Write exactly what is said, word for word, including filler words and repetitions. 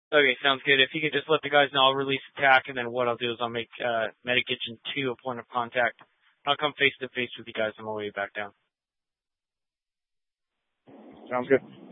Okay, sounds good. If you could just let the guys know, I'll release attack, and then what I'll do is I'll make uh, Medikitchen two a point of contact. I'll come face to face with you guys on my way back down. Sounds good.